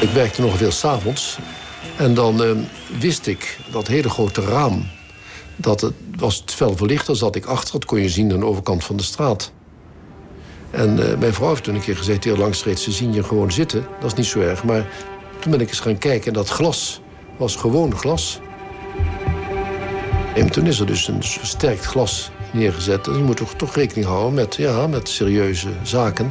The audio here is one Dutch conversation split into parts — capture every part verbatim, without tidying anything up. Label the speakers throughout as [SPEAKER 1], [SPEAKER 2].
[SPEAKER 1] Ik werkte nog veel 's avonds. En dan uh, wist ik dat hele grote raam, dat het was het fel verlicht. Daar zat ik achter, dat kon je zien aan de overkant van de straat. En uh, mijn vrouw heeft toen een keer gezegd, heel langs reed, ze zien je gewoon zitten. Dat is niet zo erg. Maar toen ben ik eens gaan kijken en dat glas was gewoon glas. En toen is er dus een versterkt glas neergezet. Dus je moet toch, toch rekening houden met, ja, met serieuze zaken.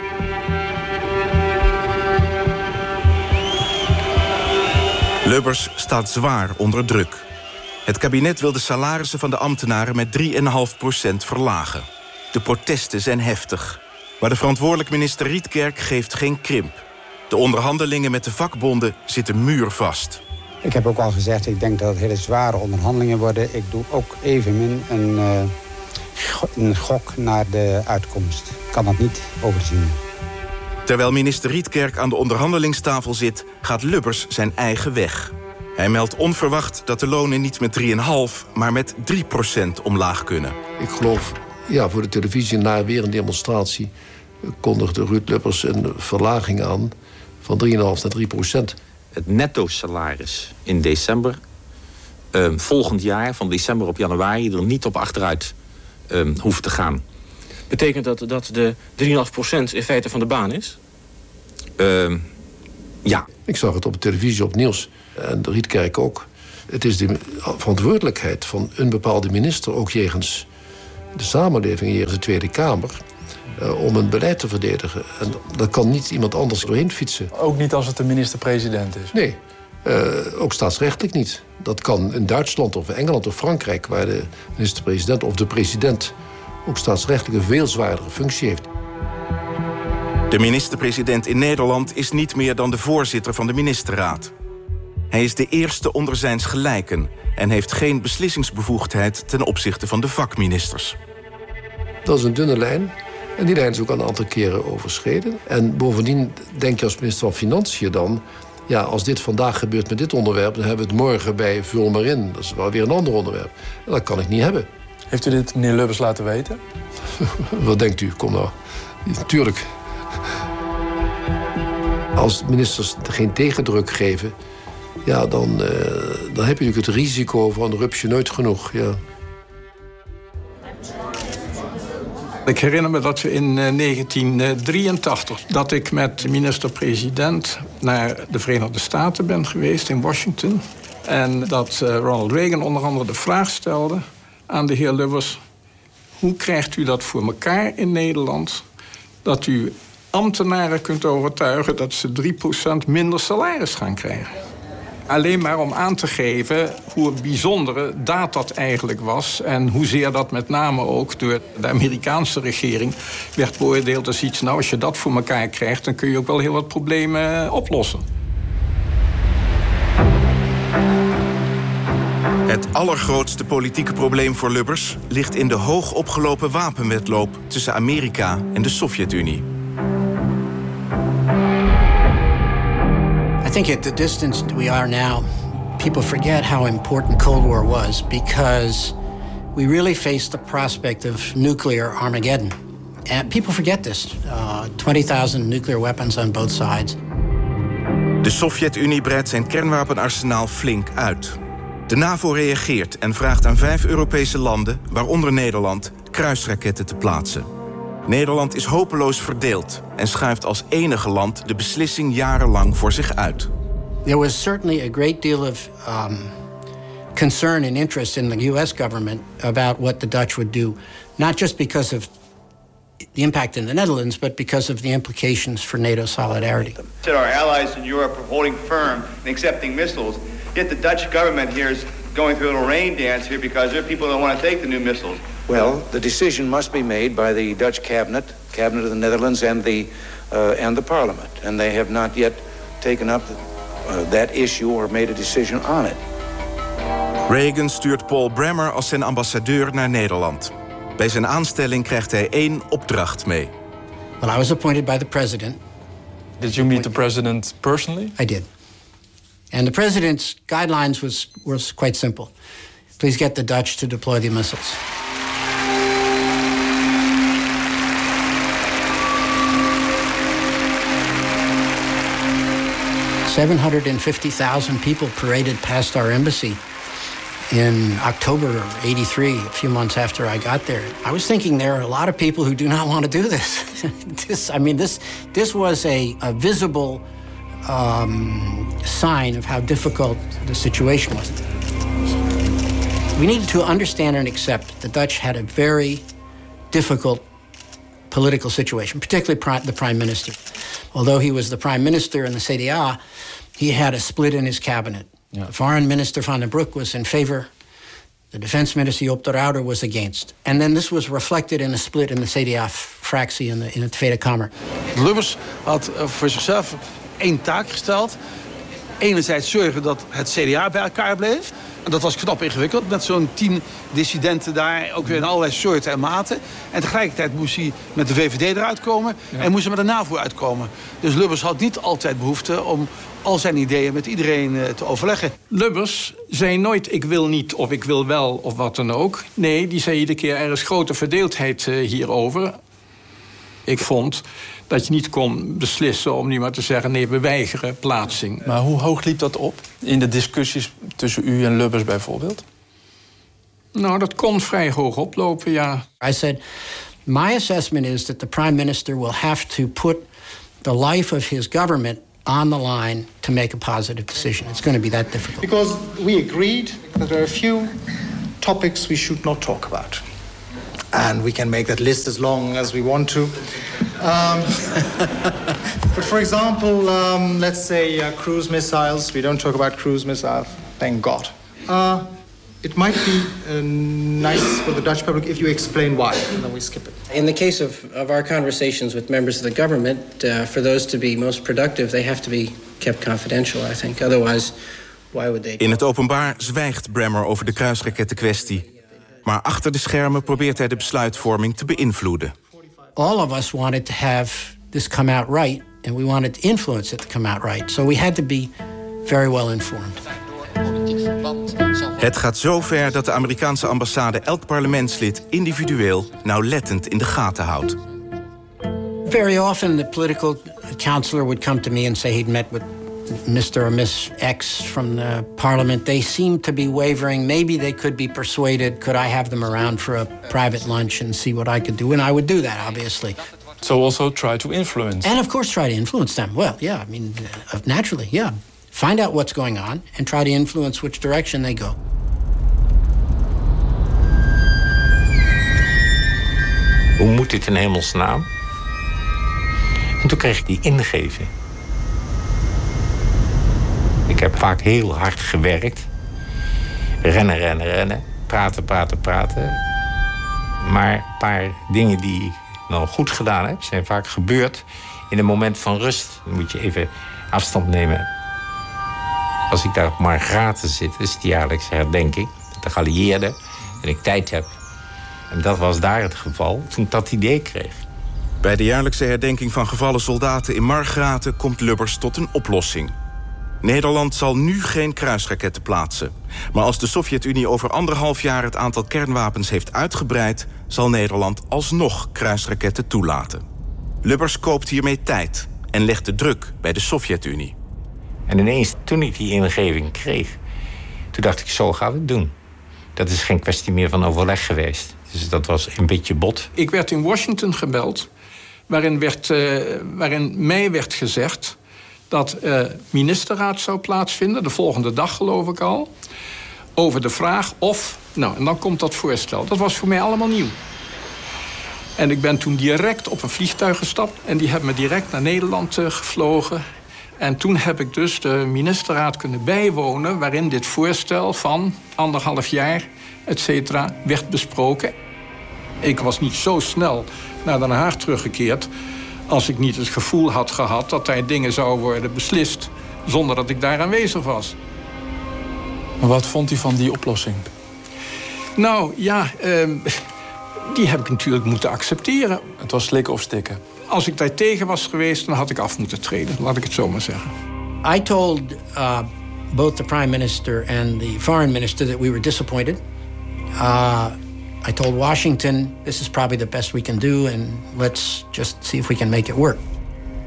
[SPEAKER 2] Lubbers staat zwaar onder druk. Het kabinet wil de salarissen van de ambtenaren met drie komma vijf procent verlagen. De protesten zijn heftig. Maar de verantwoordelijk minister Rietkerk geeft geen krimp. De onderhandelingen met de vakbonden zitten muurvast.
[SPEAKER 3] Ik heb ook al gezegd, ik denk dat het hele zware onderhandelingen worden. Ik doe ook evenmin een, uh, een gok naar de uitkomst. Ik kan dat niet overzien.
[SPEAKER 2] Terwijl minister Rietkerk aan de onderhandelingstafel zit, gaat Lubbers zijn eigen weg. Hij meldt onverwacht dat de lonen niet met drie komma vijf, maar met drie procent omlaag kunnen.
[SPEAKER 1] Ik geloof, ja, voor de televisie na weer een demonstratie kondigde Ruud Lubbers een verlaging aan van drie komma vijf naar drie procent.
[SPEAKER 4] Het netto-salaris in december, uh, volgend jaar, van december op januari, er niet op achteruit uh, hoeft te gaan.
[SPEAKER 5] Betekent dat dat de drie komma vijf procent in feite van de baan is?
[SPEAKER 4] Uh, ja.
[SPEAKER 1] Ik zag het op de televisie, op nieuws. En de Rietkerk ook. Het is de verantwoordelijkheid van een bepaalde minister, ook jegens de samenleving, jegens de Tweede Kamer, uh, om een beleid te verdedigen. En dat kan niet iemand anders doorheen fietsen.
[SPEAKER 6] Ook niet als het de minister-president is?
[SPEAKER 1] Nee, uh, ook staatsrechtelijk niet. Dat kan in Duitsland of Engeland of Frankrijk, waar de minister-president of de president ook staatsrechtelijk een veel zwaardere functie heeft.
[SPEAKER 2] De minister-president in Nederland is niet meer dan de voorzitter van de ministerraad. Hij is de eerste onder zijns gelijken en heeft geen beslissingsbevoegdheid ten opzichte van de vakministers.
[SPEAKER 1] Dat is een dunne lijn. En die lijn is ook al een aantal keren overschreden. En bovendien denk je als minister van Financiën dan, ja, als dit vandaag gebeurt met dit onderwerp, dan hebben we het morgen bij vul maar in. Dat is wel weer een ander onderwerp. En dat kan ik niet hebben.
[SPEAKER 6] Heeft u dit meneer Lubbers laten weten?
[SPEAKER 1] Wat denkt u? Kom nou. Tuurlijk. Als ministers geen tegendruk geven, ja, dan, uh, dan heb je natuurlijk het risico van rupsje nooit genoeg. Ja.
[SPEAKER 7] Ik herinner me dat we in negentien drieëntachtig... dat ik met de minister-president naar de Verenigde Staten ben geweest in Washington. En dat uh, Ronald Reagan onder andere de vraag stelde aan de heer Lubbers: hoe krijgt u dat voor elkaar in Nederland, dat u ambtenaren kunt overtuigen dat ze drie procent minder salaris gaan krijgen? Alleen maar om aan te geven hoe bijzondere daad dat eigenlijk was en hoezeer dat met name ook door de Amerikaanse regering werd beoordeeld als iets, nou, als je dat voor elkaar krijgt, dan kun je ook wel heel wat problemen oplossen.
[SPEAKER 2] Het allergrootste politieke probleem voor Lubbers ligt in de hoog opgelopen wapenwedloop tussen Amerika en de Sovjet-Unie.
[SPEAKER 8] I think at the distance we are now, people forget how important Cold War was because we really faced the prospect of nuclear Armageddon. And people forget this. Uh, twenty thousand nuclear weapons on both sides.
[SPEAKER 2] De Sovjet-Unie breidt zijn kernwapenarsenaal flink uit. De NAVO reageert en vraagt aan vijf Europese landen, waaronder Nederland, kruisraketten te plaatsen. Nederland is hopeloos verdeeld en schuift als enige land de beslissing jarenlang voor zich uit.
[SPEAKER 8] There was certainly a great deal of um, concern and interest in the U S government about what the Dutch would do, not just because of the impact in the Netherlands, but because of the implications for NATO solidarity.
[SPEAKER 9] Our allies in Europe are holding firm and accepting missiles, yet the Dutch government here is going through a little rain dance here because there are people that want to take the new missiles.
[SPEAKER 10] Well, the decision must be made by the Dutch cabinet, cabinet of the Netherlands, and the uh, and the parliament, and they have not yet taken up uh, that issue or made a decision on it.
[SPEAKER 2] Reagan stuurt Paul Bremer als zijn ambassadeur naar Nederland. Bij zijn aanstelling krijgt hij één opdracht mee.
[SPEAKER 8] Well, I was appointed by the president.
[SPEAKER 6] Did you meet the president personally?
[SPEAKER 8] I did. And the president's guidelines was was quite simple. Please get the Dutch to deploy the missiles. seven hundred fifty thousand people paraded past our embassy in October eighty-three, a few months after I got there. I was thinking there are a lot of people who do not want to do this. this I mean, this, this was a, a visible um, sign of how difficult the situation was. We needed to understand and accept the Dutch had a very difficult political situation, particularly pri- the prime minister. Although he was the prime minister in the C D A, he had a split in his cabinet. Yeah. The foreign minister Van den Broek was in favor. The defense minister Joop de Ruiter was against. And then this was reflected in a split in the C D A-fractie in, in de Tweede Kamer.
[SPEAKER 11] Lubbers had voor zichzelf één taak gesteld. Enerzijds zorgen dat het C D A bij elkaar bleef. En dat was knap ingewikkeld, met zo'n tien dissidenten daar, ook weer in allerlei soorten en maten. En tegelijkertijd moest hij met de V V D eruit komen, ja. En moest hij met de NAVO uitkomen. Dus Lubbers had niet altijd behoefte om al zijn ideeën met iedereen uh, te overleggen.
[SPEAKER 7] Lubbers zei nooit ik wil niet of ik wil wel of wat dan ook. Nee, die zei iedere keer er is grote verdeeldheid uh, hierover. Ik vond dat je niet kon beslissen om nu maar te zeggen nee, we weigeren plaatsing.
[SPEAKER 6] Maar hoe hoog liep dat op in de discussies tussen u en Lubbers bijvoorbeeld?
[SPEAKER 7] Nou, dat kon vrij hoog oplopen, ja.
[SPEAKER 8] I said, my assessment is that the prime minister will have to put the life of his government on the line to make a positive decision. It's going to be that difficult.
[SPEAKER 12] Because we agreed that there are a few topics we should not talk about. And we can make that list as long as we want to. Um, but for example, um, let's say uh, cruise missiles. We don't talk about cruise missiles, thank God. Uh, it might be uh, nice for the Dutch public if you explain why, and then we skip it.
[SPEAKER 5] In the case of, of our conversations with members of the government, uh, for those to be most productive, they have to be kept confidential, I think. Otherwise, why would they...
[SPEAKER 2] In het openbaar zwijgt Bremer over de kruisrakettenkwestie. Maar achter de schermen probeert hij de besluitvorming te beïnvloeden.
[SPEAKER 8] All of us wanted to have this come out right, and we wanted to influence it to come out right. So we had to be very well informed.
[SPEAKER 2] Het gaat zo ver dat de Amerikaanse ambassade elk parlementslid individueel nauwlettend in de gaten houdt.
[SPEAKER 8] Very often the political counselor would come to me and say he'd met with Mister or Miss X from the parliament. They seemed to be wavering. Maybe they could be persuaded. Could I have them around for a private lunch and see what I could do? And I would do that, obviously.
[SPEAKER 6] So also try to influence.
[SPEAKER 8] And of course try to influence them. Well, yeah, I mean, uh, naturally, yeah. Find out what's going on and try to influence which direction they go.
[SPEAKER 4] Hoe moet dit in hemelsnaam? En toen kreeg ik die ingeving. Ik heb vaak heel hard gewerkt. Rennen, rennen, rennen. Praten, praten, praten. Maar een paar dingen die ik nou goed gedaan heb... zijn vaak gebeurd in een moment van rust. Dan moet je even afstand nemen. Als ik daar op Margraten zit, dat is de jaarlijkse herdenking... met de geallieerden, en ik tijd heb. En dat was daar het geval toen ik dat idee kreeg.
[SPEAKER 2] Bij de jaarlijkse herdenking van gevallen soldaten in Margraten... komt Lubbers tot een oplossing. Nederland zal nu geen kruisraketten plaatsen. Maar als de Sovjet-Unie over anderhalf jaar het aantal kernwapens heeft uitgebreid... zal Nederland alsnog kruisraketten toelaten. Lubbers koopt hiermee tijd en legt de druk bij de Sovjet-Unie.
[SPEAKER 4] En ineens, toen ik die ingeving kreeg... toen dacht ik, zo gaan we het doen. Dat is geen kwestie meer van overleg geweest. Dus dat was een beetje bot.
[SPEAKER 7] Ik werd in Washington gebeld... waarin, werd, uh, waarin mij werd gezegd... dat uh, ministerraad zou plaatsvinden, de volgende dag geloof ik al... over de vraag of... Nou, en dan komt dat voorstel. Dat was voor mij allemaal nieuw. En ik ben toen direct op een vliegtuig gestapt... en die hebben me direct naar Nederland uh, gevlogen. En toen heb ik dus de ministerraad kunnen bijwonen... waarin dit voorstel van anderhalf jaar, et cetera, werd besproken. Ik was niet zo snel naar Den Haag teruggekeerd... als ik niet het gevoel had gehad dat er dingen zouden worden beslist... zonder dat ik daar aanwezig was.
[SPEAKER 6] Maar wat vond u van die oplossing?
[SPEAKER 7] Nou, ja, uh, die heb ik natuurlijk moeten accepteren.
[SPEAKER 6] Het was slikken of stikken?
[SPEAKER 7] Als ik daar tegen was geweest, dan had ik af moeten treden. Laat ik het zo maar zeggen.
[SPEAKER 8] I told uh, both the prime minister and the foreign minister that we were disappointed. Uh, I told Washington, this is probably the best we can do... and let's just see if we can make it work.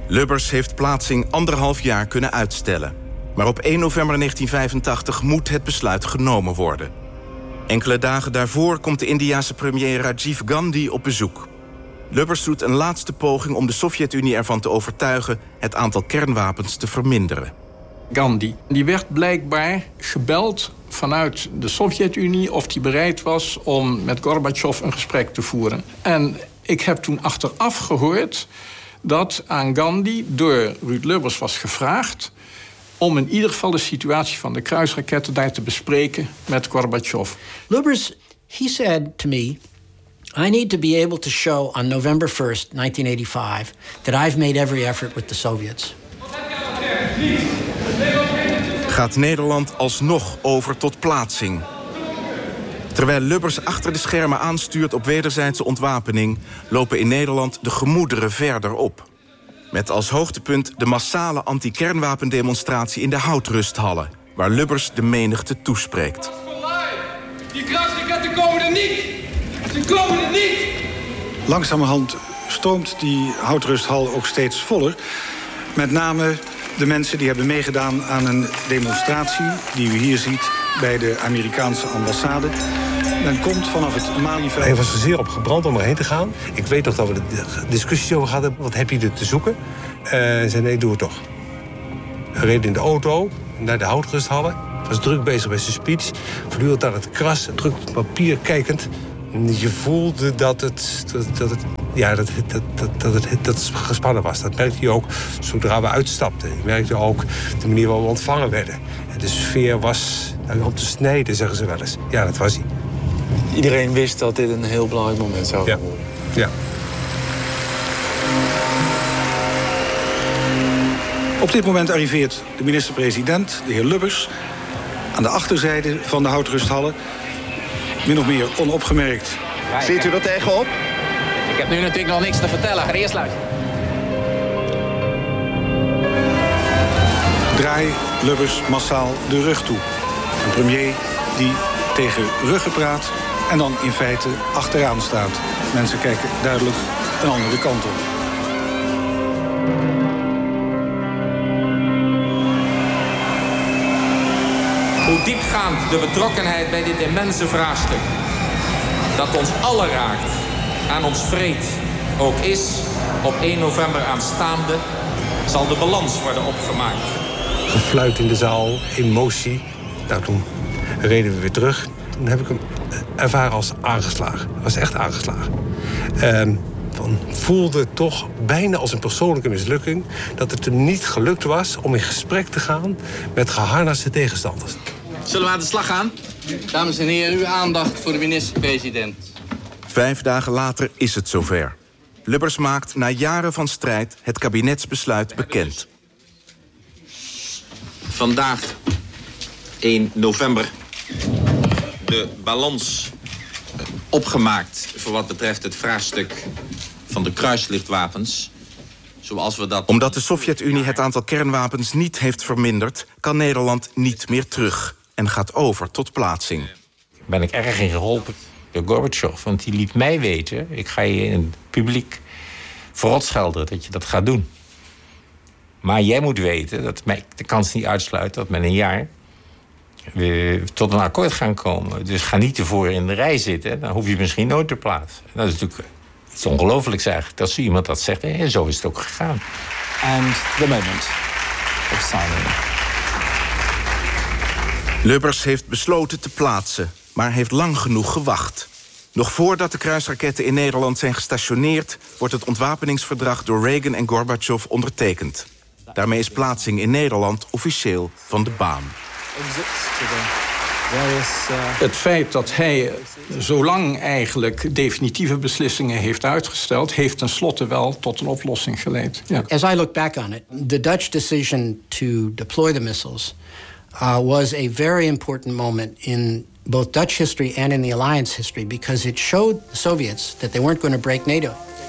[SPEAKER 2] Lubbers heeft plaatsing anderhalf jaar kunnen uitstellen. Maar op één november negentien vijfentachtig moet het besluit genomen worden. Enkele dagen daarvoor komt de Indiase premier Rajiv Gandhi op bezoek. Lubbers doet een laatste poging om de Sovjet-Unie ervan te overtuigen het aantal kernwapens te verminderen.
[SPEAKER 7] Gandhi, die werd blijkbaar gebeld vanuit de Sovjet-Unie of hij bereid was om met Gorbachev een gesprek te voeren. En ik heb toen achteraf gehoord dat aan Gandhi door Ruud Lubbers was gevraagd om in ieder geval de situatie van de kruisraketten daar te bespreken met Gorbachev.
[SPEAKER 8] Lubbers, he said to me, I need to be able to show on November first, nineteen eighty-five, that I've made every effort with the Soviets.
[SPEAKER 2] Gaat Nederland alsnog over tot plaatsing? Terwijl Lubbers achter de schermen aanstuurt op wederzijdse ontwapening, lopen in Nederland de gemoederen verder op. Met als hoogtepunt de massale anti-kernwapendemonstratie in de Houtrusthallen, waar Lubbers de menigte toespreekt.
[SPEAKER 13] Die kruisraketten komen er niet! Ze komen er niet!
[SPEAKER 14] Langzamerhand stroomt die Houtrusthal ook steeds voller. Met name de mensen die hebben meegedaan aan een demonstratie die u hier ziet bij de Amerikaanse ambassade. Men komt vanaf het Malieveld.
[SPEAKER 15] Hij was er zeer op gebrand om erheen te gaan. Ik weet nog dat we er discussies over gehad hebben. Wat heb je er te zoeken? En uh, zei nee, doe het toch. Hij reed in de auto naar de Houtrusthallen. Was druk bezig met zijn speech. Voortdurend aan het kras, druk op papier kijkend. En je voelde dat het, dat, dat het, ja, dat, dat, dat, dat, het, dat het gespannen was. Dat merkte je ook zodra we uitstapten. Je merkte ook de manier waarop we ontvangen werden. En de sfeer was op te snijden, zeggen ze wel eens. Ja, dat was hij.
[SPEAKER 6] Iedereen wist dat dit een heel belangrijk moment zou worden.
[SPEAKER 15] Ja. Ja.
[SPEAKER 14] Op dit moment arriveert de minister-president, de heer Lubbers, aan de achterzijde van de Houtrusthallen. Min of meer onopgemerkt.
[SPEAKER 16] Ziet u er tegenop?
[SPEAKER 17] Ik heb nu natuurlijk nog niks te vertellen. Ga eerst luisteren.
[SPEAKER 14] Draai Lubbers massaal de rug toe. Een premier die tegen ruggen praat en dan in feite achteraan staat. Mensen kijken duidelijk een andere kant op.
[SPEAKER 17] Hoe diepgaand de betrokkenheid bij dit immense vraagstuk, dat ons allen raakt, aan ons vreed ook is, op één november aanstaande, zal de balans worden opgemaakt.
[SPEAKER 15] Gefluit in de zaal, emotie. Nou, toen reden we weer terug. Toen heb ik hem ervaren als aangeslagen. Hij was echt aangeslagen. Um, van voelde toch bijna als een persoonlijke mislukking dat het hem niet gelukt was om in gesprek te gaan met geharnaste tegenstanders.
[SPEAKER 17] Zullen we aan de slag gaan? Dames en heren, uw aandacht voor de minister-president.
[SPEAKER 2] Vijf dagen later is het zover. Lubbers maakt na jaren van strijd het kabinetsbesluit bekend.
[SPEAKER 18] Vandaag, één november, de balans opgemaakt voor wat betreft het vraagstuk van de kruislichtwapens. Zoals we dat...
[SPEAKER 2] Omdat de Sovjet-Unie het aantal kernwapens niet heeft verminderd, kan Nederland niet meer terug en gaat over tot plaatsing.
[SPEAKER 4] Ben ik erg in geholpen door Gorbachev, want die liet mij weten, ik ga je in het publiek verrot schelden dat je dat gaat doen. Maar jij moet weten dat de kans niet uitsluit dat met een jaar we tot een akkoord gaan komen. Dus ga niet ervoor in de rij zitten, dan hoef je misschien nooit te plaatsen. Dat is natuurlijk iets ongelooflijks eigenlijk, dat zo iemand dat zegt. En zo is het ook gegaan.
[SPEAKER 6] And the moment of signing.
[SPEAKER 2] Lubbers heeft besloten te plaatsen, maar heeft lang genoeg gewacht. Nog voordat de kruisraketten in Nederland zijn gestationeerd, wordt het ontwapeningsverdrag door Reagan en Gorbachev ondertekend. Daarmee is plaatsing in Nederland officieel van de baan.
[SPEAKER 7] Het feit dat hij zo lang eigenlijk definitieve beslissingen heeft uitgesteld, heeft tenslotte wel tot een oplossing geleid. Ja.
[SPEAKER 8] As I look back on it, the Dutch decision to deploy the missiles uh, was a very important moment in both Dutch history and in the alliance history, because it showed the Soviets that they weren't going to break NATO.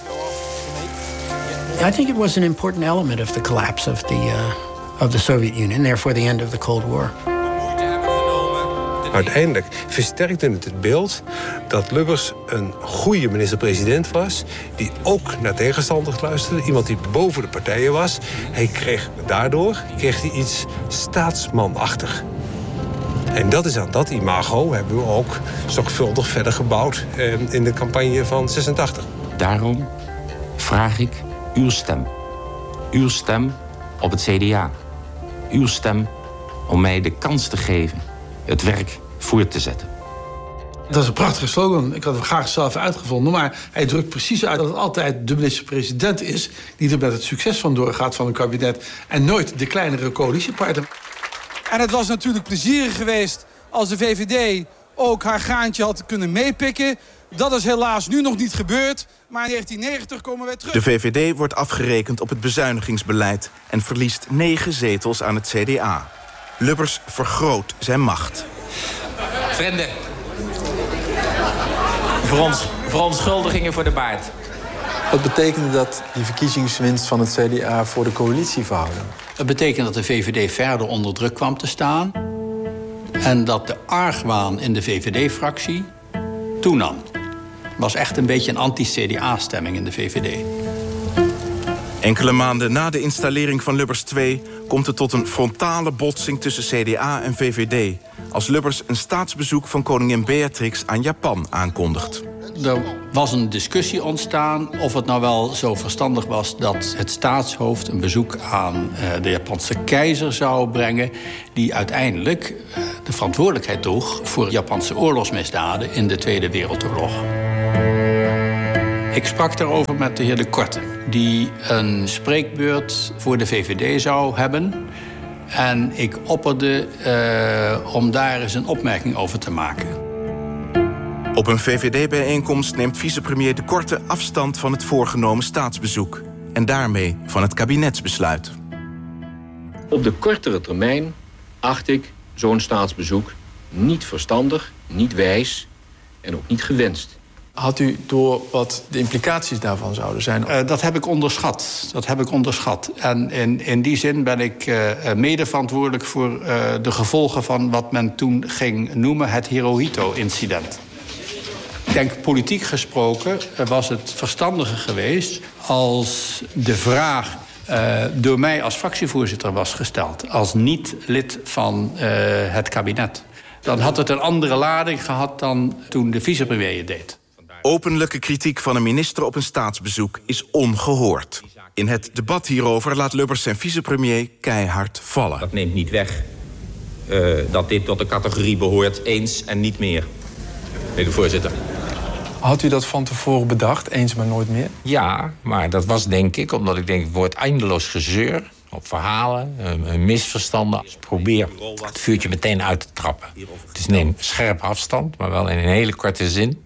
[SPEAKER 8] I think it was an important element of the collapse of the, uh, of the Soviet Union, therefore the end of the Cold War.
[SPEAKER 15] uiteindelijk versterkte het het beeld dat Lubbers een goede minister-president was, die ook naar tegenstanders luisterde, iemand die boven de partijen was. Hij kreeg daardoor kreeg hij iets staatsmanachtig. En dat is aan dat imago hebben we ook zorgvuldig verder gebouwd eh, in de campagne van zesentachtig.
[SPEAKER 17] Daarom vraag ik uw stem. Uw stem op het C D A. Uw stem om mij de kans te geven het werk voort te zetten.
[SPEAKER 11] Dat is een prachtige slogan. Ik had hem graag zelf uitgevonden. Maar hij drukt precies uit dat het altijd de minister-president is die er met het succes van doorgaat van een kabinet. En nooit de kleinere coalitiepartner.
[SPEAKER 16] En het was natuurlijk plezierig geweest als de V V D ook haar graantje had kunnen meepikken. Dat is helaas nu nog niet gebeurd. Maar in negentien negentig komen wij terug.
[SPEAKER 2] De V V D wordt afgerekend op het bezuinigingsbeleid en verliest negen zetels aan het C D A. Lubbers vergroot zijn macht.
[SPEAKER 17] Vrienden, Verons, verontschuldigingen voor de baard.
[SPEAKER 6] Wat betekende dat die verkiezingswinst van het C D A voor de coalitieverhouding?
[SPEAKER 8] Dat betekent dat de V V D verder onder druk kwam te staan en dat de argwaan in de V V D-fractie toenam. Het was echt een beetje een anti-C D A-stemming in de V V D.
[SPEAKER 2] Enkele maanden na de installering van Lubbers twee komt het tot een frontale botsing tussen C D A en V V D, als Lubbers een staatsbezoek van koningin Beatrix aan Japan aankondigt.
[SPEAKER 8] Er was een discussie ontstaan of het nou wel zo verstandig was dat het staatshoofd een bezoek aan uh, de Japanse keizer zou brengen, die uiteindelijk uh, de verantwoordelijkheid droeg voor Japanse oorlogsmisdaden in de Tweede Wereldoorlog. Ik sprak daarover met de heer De Korte, die een spreekbeurt voor de V V D zou hebben. En ik opperde uh, om daar eens een opmerking over te maken.
[SPEAKER 2] Op een V V D-bijeenkomst neemt vicepremier De Korte afstand van het voorgenomen staatsbezoek. En daarmee van het kabinetsbesluit.
[SPEAKER 19] Op de kortere termijn acht ik zo'n staatsbezoek niet verstandig, niet wijs en ook niet gewenst.
[SPEAKER 6] Had u door wat de implicaties daarvan zouden zijn?
[SPEAKER 8] Uh, dat heb ik onderschat. Dat heb ik onderschat. En in, in die zin ben ik uh, mede verantwoordelijk voor uh, de gevolgen van wat men toen ging noemen het Hirohito-incident. Ik denk, politiek gesproken was het verstandiger geweest als de vraag uh, door mij als fractievoorzitter was gesteld, als niet lid van uh, het kabinet. Dan had het een andere lading gehad dan toen de vicepremier het deed.
[SPEAKER 2] Openlijke kritiek van een minister op een staatsbezoek is ongehoord. In het debat hierover laat Lubbers zijn vicepremier keihard vallen.
[SPEAKER 17] Dat neemt niet weg uh, dat dit tot de categorie behoort eens en niet meer. Meneer de voorzitter.
[SPEAKER 6] Had u dat van tevoren bedacht, eens maar nooit meer?
[SPEAKER 4] Ja, maar dat was denk ik, omdat ik denk, het wordt eindeloos gezeur op verhalen, misverstanden. Dus probeer het vuurtje meteen uit te trappen. Dus neem scherp afstand, maar wel in een hele korte zin.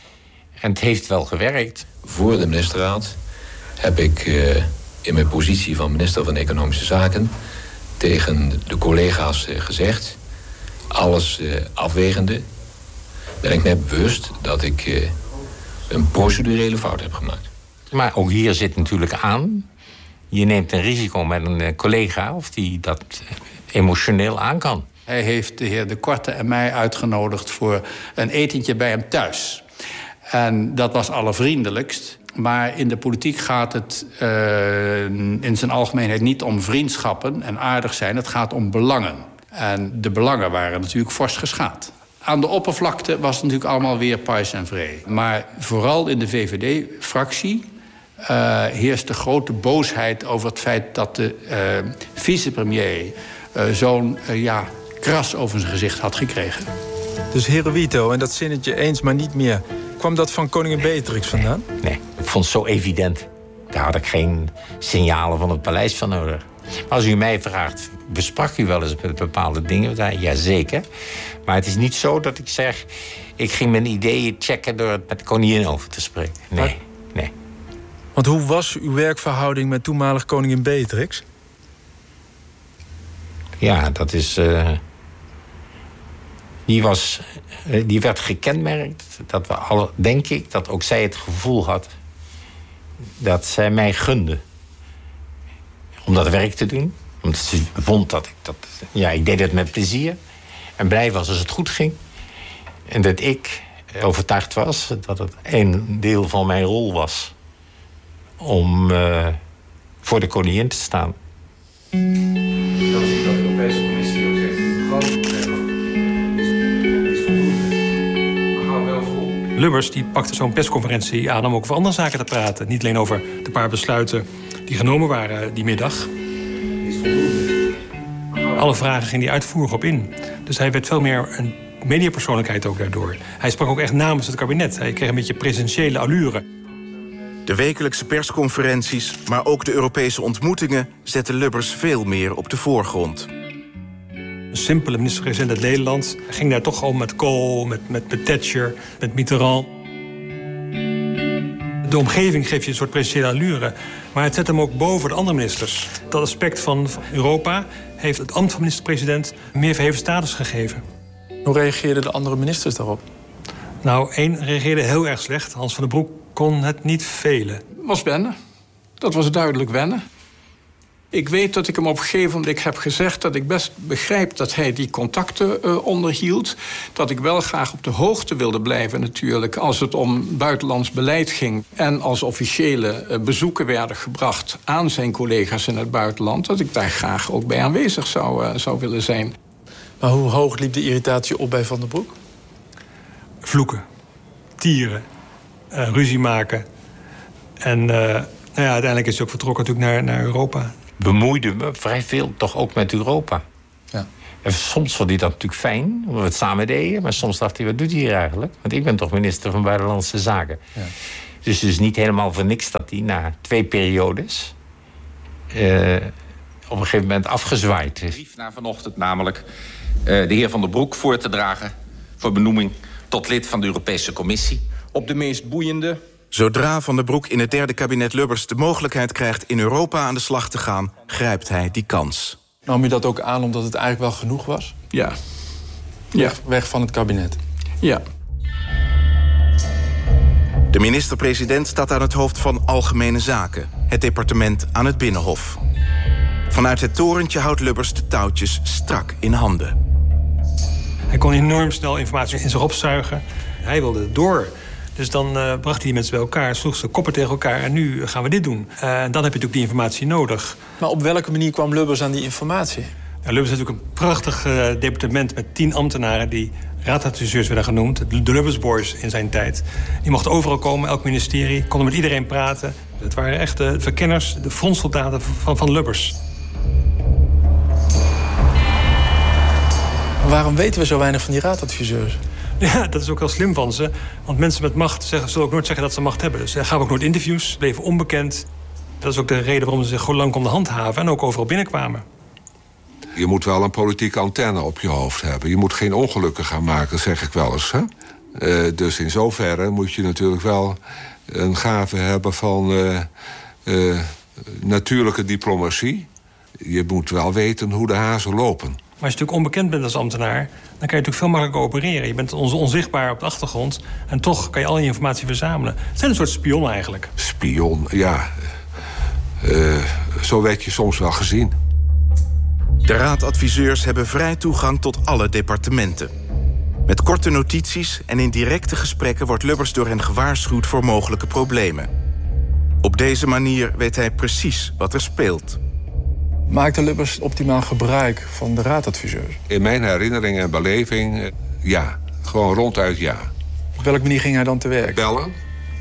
[SPEAKER 4] En het heeft wel gewerkt.
[SPEAKER 19] Voor de ministerraad heb ik uh, in mijn positie van minister van Economische Zaken tegen de collega's uh, gezegd, alles uh, afwegende, ben ik mij bewust dat ik uh, een procedurele fout heb gemaakt.
[SPEAKER 4] Maar ook hier zit natuurlijk aan, je neemt een risico met een collega of die dat emotioneel aan kan.
[SPEAKER 8] Hij heeft de heer De Korte en mij uitgenodigd voor een etentje bij hem thuis. En dat was allervriendelijkst. Maar in de politiek gaat het uh, in zijn algemeenheid niet om vriendschappen en aardig zijn. Het gaat om belangen. En de belangen waren natuurlijk fors geschaad. Aan de oppervlakte was het natuurlijk allemaal weer pais en vree. Maar vooral in de V V D-fractie uh, heerst de grote boosheid over het feit dat de uh, vicepremier uh, zo'n uh, ja, kras over zijn gezicht had gekregen.
[SPEAKER 6] Dus Hirohito en dat zinnetje eens maar niet meer. Kwam dat van koningin Beatrix vandaan?
[SPEAKER 4] Nee, ik vond het zo evident. Daar had ik geen signalen van het paleis van nodig. Maar als u mij vraagt, besprak u wel eens met bepaalde dingen? Jazeker. Maar het is niet zo dat ik zeg, ik ging mijn ideeën checken door het met de koningin over te spreken. Nee, maar, nee.
[SPEAKER 6] Want hoe was uw werkverhouding met toenmalig koningin Beatrix?
[SPEAKER 4] Ja, dat is... Uh, die, was, uh, die werd gekenmerkt. Dat we alle, denk ik, dat ook zij het gevoel had dat zij mij gunde om dat werk te doen. Omdat ze vond dat ik dat... Ja, ik deed het met plezier. En blij was als het goed ging. En dat ik overtuigd was dat het een deel van mijn rol was om uh, voor de koningin te staan.
[SPEAKER 6] Dat is dat de Europese Commissie ook zegt, groot probleem is voldoende. We gaan wel vol. Lubbers die pakte zo'n persconferentie aan om ook over andere zaken te praten. Niet alleen over de paar besluiten die genomen waren die middag. Alle vragen ging hij uitvoerig op in. Dus hij werd veel meer een mediapersoonlijkheid ook daardoor. Hij sprak ook echt namens het kabinet. Hij kreeg een beetje presidentiële allure.
[SPEAKER 2] De wekelijkse persconferenties, maar ook de Europese ontmoetingen zetten Lubbers veel meer op de voorgrond.
[SPEAKER 6] Een simpele minister-president uit Nederland ging daar toch al met Kool, met, met, met Thatcher, met Mitterrand. De omgeving geeft je een soort presidentiële allure, maar het zet hem ook boven de andere ministers. Dat aspect van Europa heeft het ambt van minister-president meer verheven status gegeven.
[SPEAKER 20] Hoe reageerden de andere ministers daarop?
[SPEAKER 6] Nou, één reageerde heel erg slecht. Hans van den Broek kon het niet velen.
[SPEAKER 7] Het was wennen. Dat was duidelijk wennen. Ik weet dat ik hem op een gegeven moment heb gezegd dat ik best begrijp dat hij die contacten uh, onderhield. Dat ik wel graag op de hoogte wilde blijven natuurlijk als het om buitenlands beleid ging. En als officiële uh, bezoeken werden gebracht aan zijn collega's in het buitenland. Dat ik daar graag ook bij aanwezig zou, uh, zou willen zijn.
[SPEAKER 20] Maar hoe hoog liep de irritatie op bij Van den Broek?
[SPEAKER 6] Vloeken, tieren, uh, ruzie maken. En uh, nou ja, uiteindelijk is hij ook vertrokken natuurlijk naar, naar Europa.
[SPEAKER 4] Bemoeide me vrij veel toch ook met Europa.
[SPEAKER 20] Ja.
[SPEAKER 4] En soms vond hij dat natuurlijk fijn, omdat we het samen deden. Maar soms dacht hij, wat doet hij hier eigenlijk? Want ik ben toch minister van Buitenlandse Zaken. Ja. Dus het is niet helemaal voor niks dat hij na twee periodes Uh, op een gegeven moment afgezwaaid is.
[SPEAKER 18] Brief naar vanochtend namelijk uh, de heer Van den Broek voor te dragen voor benoeming tot lid van de Europese Commissie.
[SPEAKER 11] Op de meest boeiende.
[SPEAKER 2] Zodra Van den Broek in het derde kabinet Lubbers de mogelijkheid krijgt in Europa aan de slag te gaan, grijpt hij die kans.
[SPEAKER 20] Nam je dat ook aan omdat het eigenlijk wel genoeg was?
[SPEAKER 7] Ja.
[SPEAKER 20] ja.
[SPEAKER 7] Weg,
[SPEAKER 20] weg van het kabinet?
[SPEAKER 7] Ja.
[SPEAKER 2] De minister-president staat aan het hoofd van Algemene Zaken, het departement aan het Binnenhof. Vanuit het torentje houdt Lubbers de touwtjes strak in handen.
[SPEAKER 6] Hij kon enorm snel informatie in zich opzuigen. Hij wilde door. Dus dan uh, bracht hij die mensen bij elkaar, sloeg ze koppen tegen elkaar en nu gaan we dit doen. Uh, en dan heb je natuurlijk die informatie nodig.
[SPEAKER 20] Maar op welke manier kwam Lubbers aan die informatie?
[SPEAKER 6] Ja, Lubbers heeft natuurlijk een prachtig uh, departement met tien ambtenaren die raadadviseurs werden genoemd. De Lubbers Boys in zijn tijd. Die mochten overal komen, elk ministerie, konden met iedereen praten. Het waren echt de verkenners, de frontsoldaten van, van Lubbers.
[SPEAKER 20] Waarom weten we zo weinig van die raadadviseurs?
[SPEAKER 6] Ja, dat is ook heel slim van ze. Want mensen met macht zeggen, zullen ook nooit zeggen dat ze macht hebben. Dus ze gaven ook nooit interviews, bleven onbekend. Dat is ook de reden waarom ze zich gewoon lang konden handhaven en ook overal binnenkwamen.
[SPEAKER 21] Je moet wel een politieke antenne op je hoofd hebben. Je moet geen ongelukken gaan maken, zeg ik wel eens. Hè? Uh, dus in zoverre moet je natuurlijk wel een gave hebben van uh, uh, natuurlijke diplomatie. Je moet wel weten hoe de hazen lopen.
[SPEAKER 6] Maar als je natuurlijk onbekend bent als ambtenaar, dan kan je natuurlijk veel makkelijker opereren. Je bent on- onzichtbaar op de achtergrond en toch kan je al die informatie verzamelen. Het zijn een soort spion eigenlijk.
[SPEAKER 21] Spion, ja. Uh, zo werd je soms wel gezien.
[SPEAKER 2] De raadadviseurs hebben vrij toegang tot alle departementen. Met korte notities en in directe gesprekken wordt Lubbers door hen gewaarschuwd voor mogelijke problemen. Op deze manier weet hij precies wat er speelt.
[SPEAKER 20] Maakte Lubbers optimaal gebruik van de raadadviseurs?
[SPEAKER 21] In mijn herinnering en beleving, ja. Gewoon ronduit ja.
[SPEAKER 20] Op welke manier ging hij dan te werk?
[SPEAKER 21] Bellen.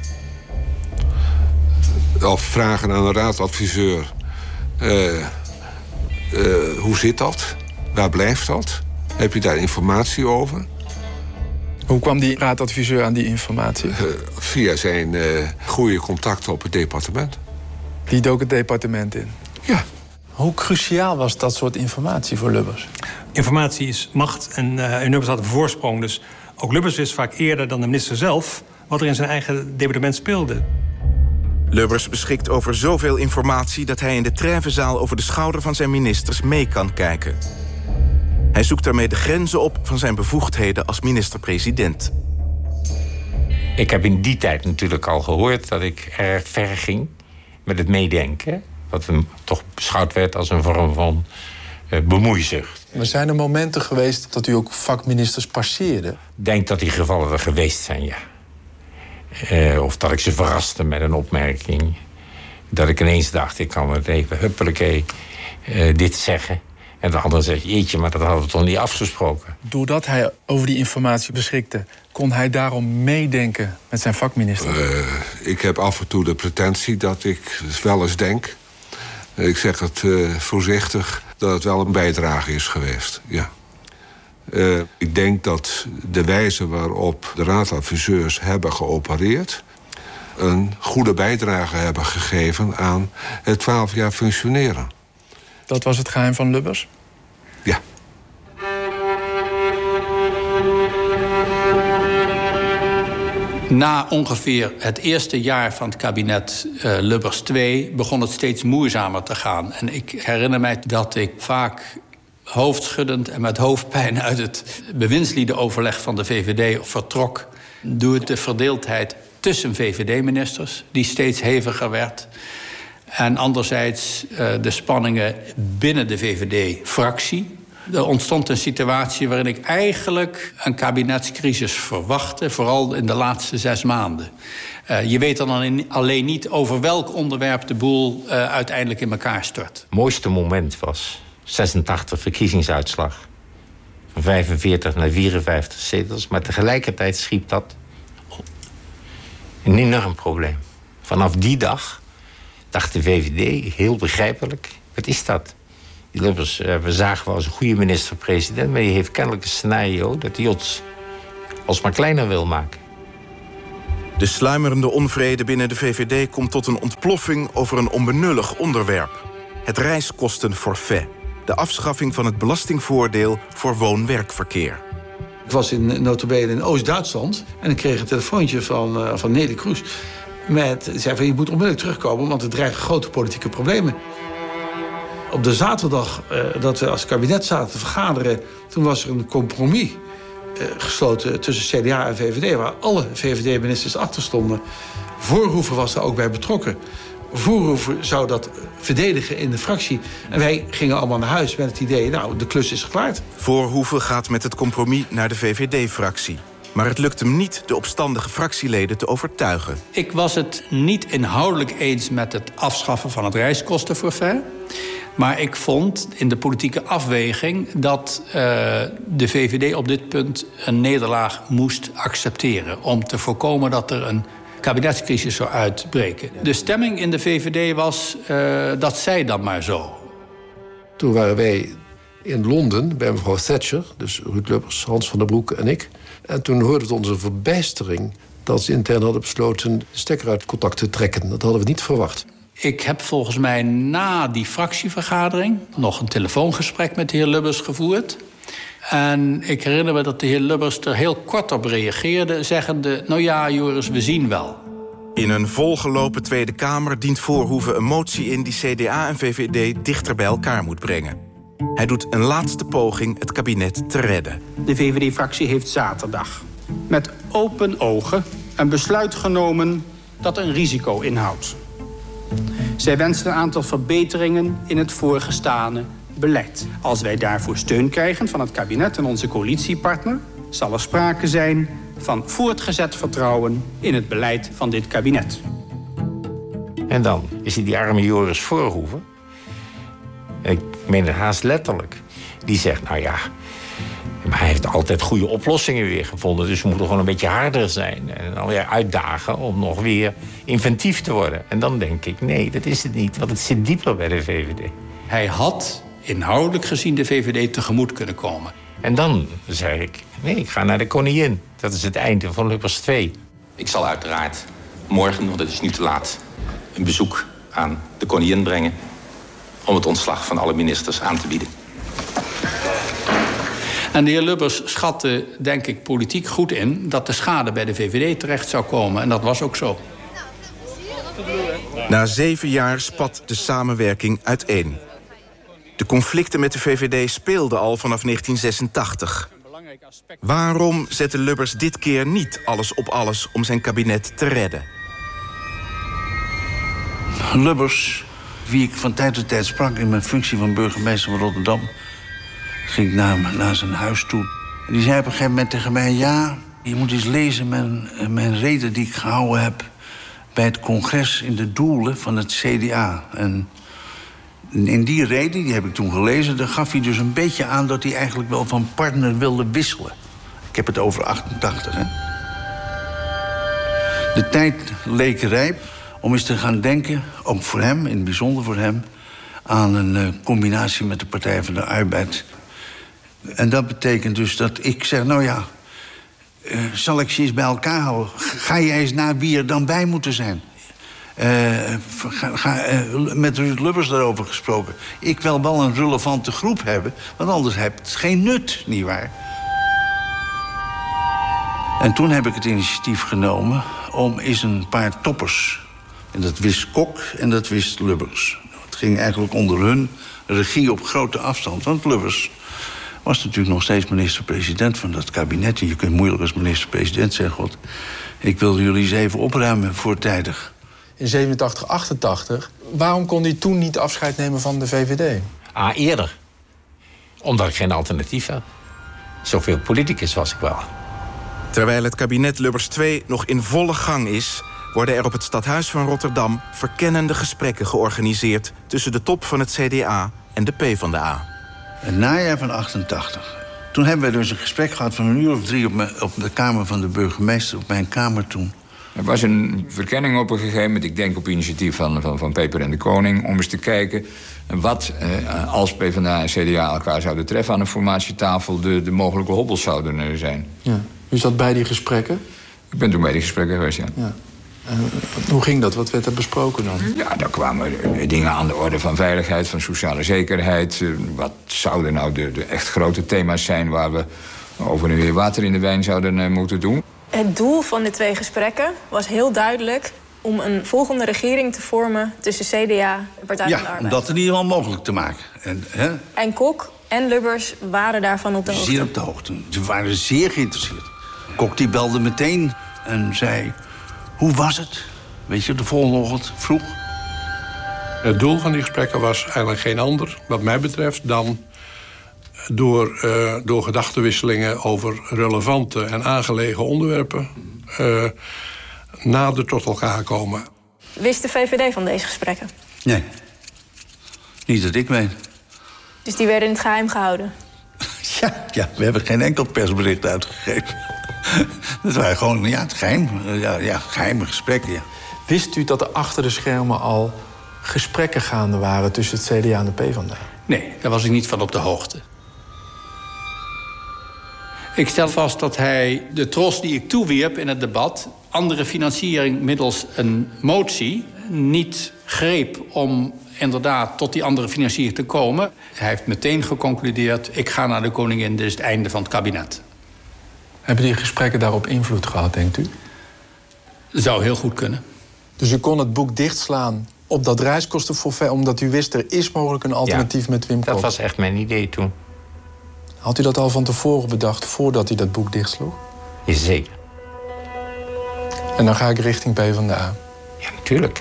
[SPEAKER 21] Of vragen aan een raadadviseur. Uh, uh, hoe zit dat? Waar blijft dat? Heb je daar informatie over?
[SPEAKER 20] Hoe kwam die raadadviseur aan die informatie?
[SPEAKER 21] Uh, via zijn uh, goede contacten op het departement.
[SPEAKER 20] Die dook het departement in?
[SPEAKER 21] Ja.
[SPEAKER 20] Hoe cruciaal was dat soort informatie voor Lubbers?
[SPEAKER 6] Informatie is macht en uh, Lubbers had een voorsprong. Dus ook Lubbers wist vaak eerder dan de minister zelf wat er in zijn eigen departement speelde.
[SPEAKER 2] Lubbers beschikt over zoveel informatie dat hij in de treffenzaal over de schouder van zijn ministers mee kan kijken. Hij zoekt daarmee de grenzen op van zijn bevoegdheden als minister-president.
[SPEAKER 4] Ik heb in die tijd natuurlijk al gehoord dat ik erg ver ging met het meedenken. Wat hem toch beschouwd werd als een vorm van uh, bemoeizucht.
[SPEAKER 20] Maar zijn er momenten geweest dat u ook vakministers passeerde?
[SPEAKER 4] Ik denk dat die gevallen er geweest zijn, ja. Uh, of dat ik ze verraste met een opmerking. Dat ik ineens dacht, ik kan het even huppelekee uh, dit zeggen. En de ander zegt, jeetje, maar dat hadden we toch niet afgesproken.
[SPEAKER 20] Doordat hij over die informatie beschikte, kon hij daarom meedenken met zijn vakminister?
[SPEAKER 21] Uh, ik heb af en toe de pretentie dat ik wel eens denk. Ik zeg het uh, voorzichtig, dat het wel een bijdrage is geweest, ja. Uh, ik denk dat de wijze waarop de raadadviseurs hebben geopereerd een goede bijdrage hebben gegeven aan het twaalf jaar functioneren.
[SPEAKER 20] Dat was het geheim van Lubbers?
[SPEAKER 21] Ja.
[SPEAKER 3] Na ongeveer het eerste jaar van het kabinet uh, Lubbers twee begon het steeds moeizamer te gaan. En ik herinner mij dat ik vaak hoofdschuddend en met hoofdpijn uit het bewindsliedenoverleg van de V V D vertrok door de verdeeldheid tussen V V D-ministers, die steeds heviger werd. En anderzijds uh, de spanningen binnen de V V D-fractie. Er ontstond een situatie waarin ik eigenlijk een kabinetscrisis verwachtte, vooral in de laatste zes maanden. Uh, je weet dan alleen niet over welk onderwerp de boel uh, uiteindelijk in elkaar stort.
[SPEAKER 4] Het mooiste moment was zesentachtig verkiezingsuitslag. Van vijfenveertig naar vierenvijftig zetels. Maar tegelijkertijd schiep dat een enorm probleem. Vanaf die dag dacht de V V D, heel begrijpelijk, wat is dat? Die Lubbers, we zagen wel als een goede minister-president, maar die heeft kennelijk een scenario dat hij ons alsmaar kleiner wil maken.
[SPEAKER 2] De sluimerende onvrede binnen de V V D komt tot een ontploffing over een onbenullig onderwerp. Het reiskostenforfait. De afschaffing van het belastingvoordeel voor woon-werkverkeer.
[SPEAKER 11] Ik was in nota bene in Oost-Duitsland en ik kreeg een telefoontje van, uh, van Nelly Kroes. Met, zei van, je moet onmiddellijk terugkomen, want er dreigen grote politieke problemen. Op de zaterdag uh, dat we als kabinet zaten te vergaderen, toen was er een compromis uh, gesloten tussen C D A en V V D, waar alle V V D-ministers achter stonden. Voorhoeven was daar ook bij betrokken. Voorhoeven zou dat verdedigen in de fractie. En wij gingen allemaal naar huis met het idee, nou, de klus is geklaard.
[SPEAKER 2] Voorhoeven gaat met het compromis naar de V V D-fractie. Maar het lukt hem niet de opstandige fractieleden te overtuigen.
[SPEAKER 3] Ik was het niet inhoudelijk eens met het afschaffen van het reiskostenforfait. Maar ik vond in de politieke afweging dat uh, de V V D op dit punt een nederlaag moest accepteren. Om te voorkomen dat er een kabinetscrisis zou uitbreken. De stemming in de V V D was, uh, dat zij dan maar zo.
[SPEAKER 1] Toen waren wij in Londen bij mevrouw Thatcher, dus Ruud Lubbers, Hans van der Broek en ik. En toen hoorden we onze verbijstering dat ze intern hadden besloten de stekker uit contact te trekken. Dat hadden we niet verwacht.
[SPEAKER 3] Ik heb volgens mij na die fractievergadering nog een telefoongesprek met de heer Lubbers gevoerd. En ik herinner me dat de heer Lubbers er heel kort op reageerde, zeggende, nou ja, Joris, we zien wel.
[SPEAKER 2] In een volgelopen Tweede Kamer dient Voorhoeven een motie in die C D A en V V D dichter bij elkaar moet brengen. Hij doet een laatste poging het kabinet te redden.
[SPEAKER 22] De V V D-fractie heeft zaterdag met open ogen een besluit genomen dat een risico inhoudt. Zij wensen een aantal verbeteringen in het voorgestane beleid. Als wij daarvoor steun krijgen van het kabinet en onze coalitiepartner, zal er sprake zijn van voortgezet vertrouwen in het beleid van dit kabinet.
[SPEAKER 4] En dan is hij die arme Joris Voorhoeven, ik meen het haast letterlijk, die zegt, nou ja, maar hij heeft altijd goede oplossingen weer gevonden, dus we moeten gewoon een beetje harder zijn en dan weer uitdagen om nog weer inventief te worden. En dan denk ik, nee, dat is het niet, want het zit dieper bij de V V D.
[SPEAKER 3] Hij had inhoudelijk gezien de V V D tegemoet kunnen komen.
[SPEAKER 4] En dan zei ik, nee, ik ga naar de koningin. Dat is het einde van Lubbers twee.
[SPEAKER 18] Ik zal uiteraard morgen, want het is nu te laat, een bezoek aan de koningin brengen om het ontslag van alle ministers aan te bieden.
[SPEAKER 3] En de heer Lubbers schatte, denk ik, politiek goed in dat de schade bij de V V D terecht zou komen. En dat was ook zo.
[SPEAKER 2] Na zeven jaar spat de samenwerking uiteen. De conflicten met de V V D speelden al vanaf negentien zesentachtig. Waarom zette Lubbers dit keer niet alles op alles om zijn kabinet te redden?
[SPEAKER 11] Lubbers wie ik van tijd tot tijd sprak in mijn functie van burgemeester van Rotterdam. Ging ik naar, naar zijn huis toe. En die zei op een gegeven moment tegen mij... ja, je moet eens lezen mijn, mijn reden die ik gehouden heb... bij het congres in de doelen van het C D A. En in die reden, die heb ik toen gelezen... daar gaf hij dus een beetje aan dat hij eigenlijk wel van partner wilde wisselen. Ik heb het over achtentachtig, hè. De tijd leek rijp om eens te gaan denken, ook voor hem, in het bijzonder voor hem... aan een uh, combinatie met de Partij van de Arbeid. En dat betekent dus dat ik zeg, nou ja... Uh, zal ik ze eens bij elkaar houden? Ga je eens naar wie er dan bij moeten zijn? Uh, ga, ga, uh, met Ruud Lubbers daarover gesproken. Ik wil wel een relevante groep hebben, want anders heeft het geen nut, nietwaar? En toen heb ik het initiatief genomen om eens een paar toppers... en dat wist Kok en dat wist Lubbers. Het ging eigenlijk onder hun regie op grote afstand. Want Lubbers was natuurlijk nog steeds minister-president van dat kabinet. En je kunt moeilijk als minister-president zeggen... God, ik wil jullie eens even opruimen voortijdig.
[SPEAKER 20] In zevenentachtig, achtentachtig, waarom kon hij toen niet afscheid nemen van de V V D?
[SPEAKER 4] Ah, eerder. Omdat ik geen alternatief had. Zoveel politicus was ik wel.
[SPEAKER 2] Terwijl het kabinet Lubbers twee nog in volle gang is... worden er op het stadhuis van Rotterdam verkennende gesprekken georganiseerd... tussen de top van het C D A en de PvdA.
[SPEAKER 11] Een najaar van achtentachtig. Toen hebben wij dus een gesprek gehad van een uur of drie... op, mijn, op de kamer van de burgemeester, op mijn kamer toen.
[SPEAKER 9] Er was een verkenning op een gegeven moment, ik denk op initiatief van, van, van Peper en de Koning... om eens te kijken wat, eh, als PvdA en C D A elkaar zouden treffen... aan een formatietafel de, de mogelijke hobbels zouden uh, zijn.
[SPEAKER 20] Ja. U zat bij die gesprekken?
[SPEAKER 9] Ik ben toen bij die gesprekken geweest, ja.
[SPEAKER 20] ja. En hoe ging dat? Wat werd er besproken dan?
[SPEAKER 9] Ja, daar kwamen dingen aan de orde van veiligheid, van sociale zekerheid. Wat zouden nou de, de echt grote thema's zijn... waar we over en weer water in de wijn zouden uh, moeten doen?
[SPEAKER 10] Het doel van de twee gesprekken was heel duidelijk... om een volgende regering te vormen tussen C D A en Partij
[SPEAKER 11] ja,
[SPEAKER 10] van de Arbeid.
[SPEAKER 11] Ja, om dat in ieder geval mogelijk te maken. En, hè?
[SPEAKER 10] en Kok en Lubbers waren daarvan op de hoogte.
[SPEAKER 11] Zeer op de hoogte. Ze waren zeer geïnteresseerd. Kok die belde meteen en zei... Hoe was het? Weet je, de volgende ochtend vroeg.
[SPEAKER 23] Het doel van die gesprekken was eigenlijk geen ander, wat mij betreft... dan door, uh, door gedachtenwisselingen over relevante en aangelegen onderwerpen... Uh, nader tot elkaar komen.
[SPEAKER 10] Wist de V V D van deze gesprekken?
[SPEAKER 11] Nee. Niet dat ik weet.
[SPEAKER 10] Dus die werden in het geheim gehouden?
[SPEAKER 11] Ja, ja, we hebben geen enkel persbericht uitgegeven. Dat waren gewoon, ja, het geheim. Ja, ja, geheime gesprekken, ja.
[SPEAKER 20] Wist u dat er achter de schermen al gesprekken gaande waren... tussen het C D A en de PvdA?
[SPEAKER 3] Nee, daar was ik niet van op de hoogte. Ik stel vast dat hij de tros die ik toewierp in het debat... andere financiering middels een motie niet greep... om inderdaad tot die andere financiering te komen. Hij heeft meteen geconcludeerd... ik ga naar de koningin, dit is het einde van het kabinet.
[SPEAKER 20] Hebben die gesprekken daarop invloed gehad, denkt u?
[SPEAKER 3] Zou heel goed kunnen.
[SPEAKER 20] Dus u kon het boek dichtslaan op dat reiskostenforfait... omdat u wist, er is mogelijk een alternatief
[SPEAKER 4] ja,
[SPEAKER 20] met Wim Kok?
[SPEAKER 4] Dat was echt mijn idee toen.
[SPEAKER 20] Had u dat al van tevoren bedacht, voordat u dat boek dichtsloeg?
[SPEAKER 4] Jazeker.
[SPEAKER 20] En dan ga ik richting PvdA?
[SPEAKER 4] Ja, natuurlijk.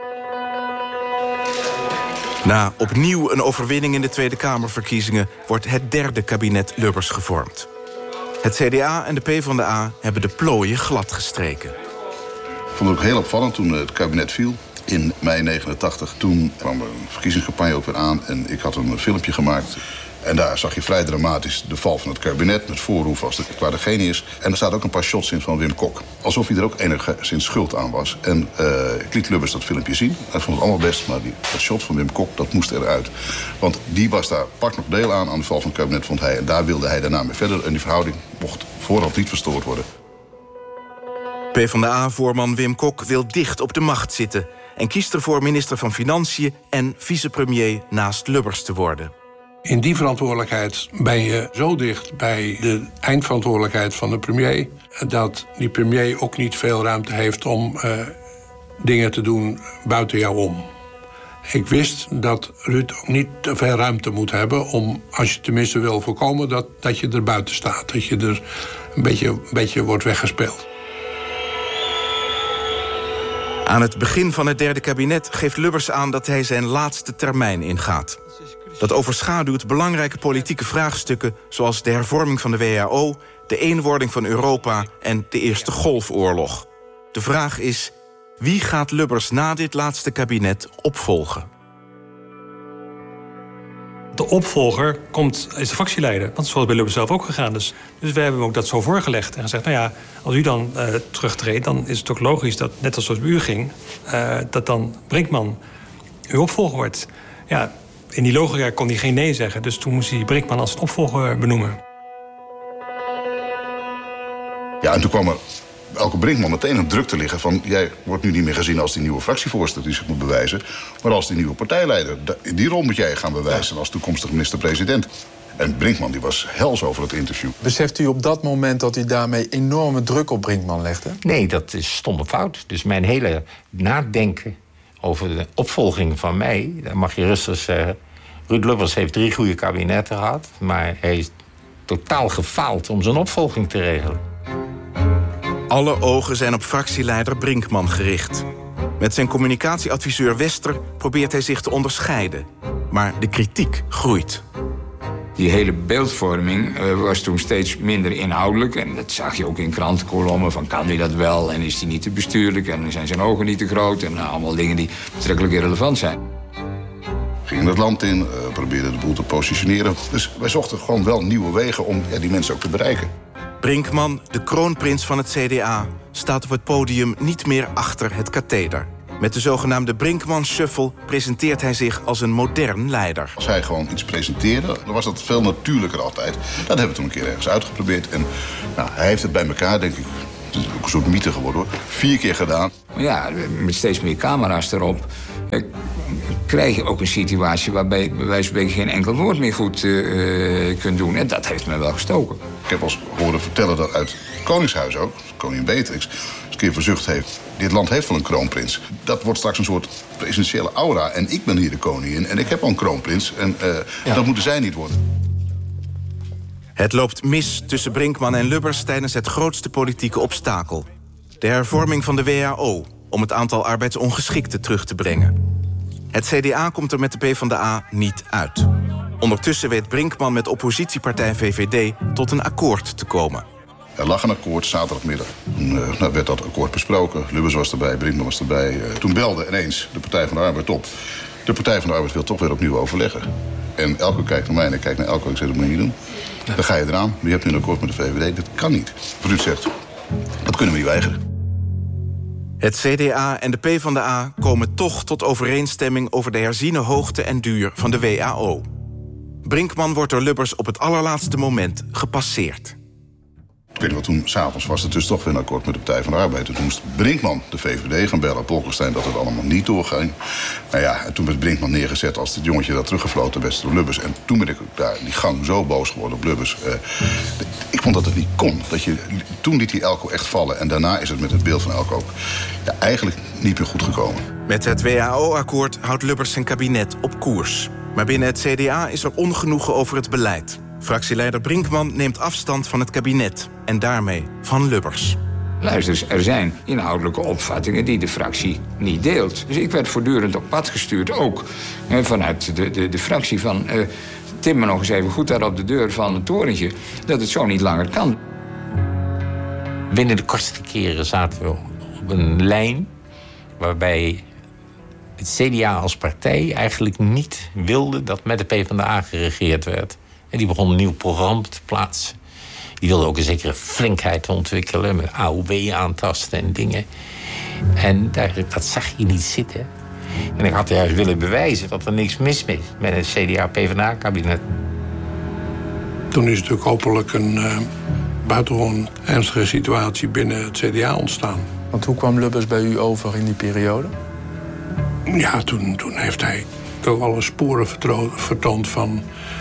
[SPEAKER 2] Na opnieuw een overwinning in de Tweede Kamerverkiezingen... wordt het derde kabinet Lubbers gevormd. Het C D A en de PvdA hebben de plooien glad gestreken.
[SPEAKER 24] Ik vond het ook heel opvallend toen het kabinet viel. In mei negenentachtig, toen kwam er een verkiezingscampagne ook weer aan... en ik had een filmpje gemaakt. En daar zag je vrij dramatisch de val van het kabinet... met voorhoef als het waar degene is. En er staat ook een paar shots in van Wim Kok. Alsof hij er ook enigszins schuld aan was. En uh, ik liet Lubbers dat filmpje zien. Hij vond het allemaal best, maar die, dat shot van Wim Kok, dat moest eruit. Want die was daar pak nog deel aan, aan de val van het kabinet, vond hij. En daar wilde hij daarna mee verder. En die verhouding mocht vooraf niet verstoord worden.
[SPEAKER 2] PvdA-voorman Wim Kok wil dicht op de macht zitten... en kiest ervoor minister van Financiën en vicepremier naast Lubbers te worden.
[SPEAKER 23] In die verantwoordelijkheid ben je zo dicht bij de eindverantwoordelijkheid van de premier... dat die premier ook niet veel ruimte heeft om uh, dingen te doen buiten jou om. Ik wist dat Ruud niet te veel ruimte moet hebben... om, als je tenminste wil voorkomen, dat, dat je er buiten staat. Dat je er een beetje, een beetje wordt weggespeeld.
[SPEAKER 2] Aan het begin van het derde kabinet geeft Lubbers aan dat hij zijn laatste termijn ingaat. Dat overschaduwt belangrijke politieke vraagstukken zoals de hervorming van de W H O, de eenwording van Europa en de Eerste Golfoorlog. De vraag is, wie gaat Lubbers na dit laatste kabinet opvolgen?
[SPEAKER 6] De opvolger komt, is de fractieleider. Want zo is bij Lubbers zelf ook gegaan. Dus, dus wij hebben hem ook dat zo voorgelegd. En gezegd, nou ja, als u dan uh, terugtreedt, dan is het ook logisch dat, net als het bij u ging, uh, dat dan Brinkman uw opvolger wordt. Ja, in die logica kon hij geen nee zeggen. Dus toen moest hij Brinkman als opvolger benoemen.
[SPEAKER 24] Ja, en toen kwam er Elke Brinkman meteen een druk te liggen van, jij wordt nu niet meer gezien als die nieuwe fractievoorzitter die zich moet bewijzen, maar als die nieuwe partijleider. Die rol moet jij gaan bewijzen als toekomstig minister-president. En Brinkman die was hels over het interview.
[SPEAKER 20] Beseft u op dat moment dat u daarmee enorme druk op Brinkman legde?
[SPEAKER 4] Nee, dat is stomme fout. Dus mijn hele nadenken over de opvolging van mij, dan mag je rustig zeggen, Ruud Lubbers heeft drie goede kabinetten gehad, maar hij is totaal gefaald om zijn opvolging te regelen.
[SPEAKER 2] Alle ogen zijn op fractieleider Brinkman gericht. Met zijn communicatieadviseur Wester probeert hij zich te onderscheiden. Maar de kritiek groeit.
[SPEAKER 9] Die hele beeldvorming uh, was toen steeds minder inhoudelijk. En dat zag je ook in krantenkolommen van, kan hij dat wel? En is hij niet te bestuurlijk? En zijn zijn ogen niet te groot? En uh, allemaal dingen die betrekkelijk irrelevant zijn.
[SPEAKER 24] Gingen het land in, uh, probeerden de boel te positioneren. Dus wij zochten gewoon wel nieuwe wegen om ja, die mensen ook te bereiken.
[SPEAKER 2] Brinkman, de kroonprins van het C D A, staat op het podium niet meer achter het katheder. Met de zogenaamde Brinkman-shuffle presenteert hij zich als een modern leider.
[SPEAKER 24] Als hij gewoon iets presenteerde, dan was dat veel natuurlijker altijd. Dat hebben we toen een keer ergens uitgeprobeerd. En nou, hij heeft het bij elkaar, denk ik, het is ook een soort mythe geworden hoor, vier keer gedaan.
[SPEAKER 9] Ja, met steeds meer camera's erop krijg je ook een situatie waarbij je bij wijze van spreken geen enkel woord meer goed uh, kunt doen. En dat heeft me wel gestoken.
[SPEAKER 24] Ik heb als horen vertellen dat uit het Koningshuis ook, koningin Beatrix, eens een keer verzucht heeft, dit land heeft wel een kroonprins. Dat wordt straks een soort presidentiële aura. En ik ben hier de koningin en ik heb al een kroonprins. En uh, ja. dat moeten zij niet worden.
[SPEAKER 2] Het loopt mis tussen Brinkman en Lubbers tijdens het grootste politieke obstakel. De hervorming van de W H O, om het aantal arbeidsongeschikten terug te brengen. Het C D A komt er met de PvdA niet uit. Ondertussen weet Brinkman met oppositiepartij V V D tot een akkoord te komen.
[SPEAKER 24] Er lag een akkoord zaterdagmiddag. Toen uh, nou werd dat akkoord besproken. Lubbers was erbij, Brinkman was erbij. Uh, toen belde ineens de Partij van de Arbeid op. De Partij van de Arbeid wil toch weer opnieuw overleggen. En Elko kijkt naar mij en ik kijk naar Elko. Ik zeg, dat moet je niet doen. Dan ga je eraan. Je hebt nu een akkoord met de V V D. Dat kan niet. Ruud zegt, dat kunnen we niet weigeren.
[SPEAKER 2] Het C D A en de PvdA komen toch tot overeenstemming over de herziene hoogte en duur van de W H O. Brinkman wordt door Lubbers op het allerlaatste moment gepasseerd.
[SPEAKER 24] Ik weet niet wat, toen s'avonds was het dus toch weer een akkoord met de Partij van de Arbeid. Toen moest Brinkman de V V D gaan bellen, Bolkestein, dat het allemaal niet doorging. Nou ja, en toen werd Brinkman neergezet als het jongetje dat teruggefloten werd door Lubbers. En toen ben ik daar die gang zo boos geworden op Lubbers. Uh, ik vond dat het niet kon. Dat je, toen liet hij Elko echt vallen. En daarna is het met het beeld van Elko ook ja, eigenlijk niet meer goed gekomen.
[SPEAKER 2] Met het W H O-akkoord houdt Lubbers zijn kabinet op koers. Maar binnen het C D A is er ongenoegen over het beleid. Fractieleider Brinkman neemt afstand van het kabinet en daarmee van Lubbers.
[SPEAKER 9] Luister, er zijn inhoudelijke opvattingen die de fractie niet deelt. Dus ik werd voortdurend op pad gestuurd, ook hè, vanuit de, de, de fractie van Uh, tim me nog eens even goed daar op de deur van het torentje, dat het zo niet langer kan.
[SPEAKER 4] Binnen de kortste keren zaten we op een lijn waarbij het C D A als partij eigenlijk niet wilde dat met de PvdA geregeerd werd. En die begon een nieuw programma te plaatsen. Die wilde ook een zekere flinkheid ontwikkelen, met A O W aantasten en dingen. En daar, dat zag je niet zitten. En ik had juist willen bewijzen dat er niks mis is met het C D A-PvdA-kabinet.
[SPEAKER 23] Toen is natuurlijk hopelijk een uh, buitengewoon ernstige situatie binnen het C D A ontstaan.
[SPEAKER 20] Want hoe kwam Lubbers bij u over in die periode?
[SPEAKER 23] Ja, toen, toen heeft hij toch alle sporen vertoond van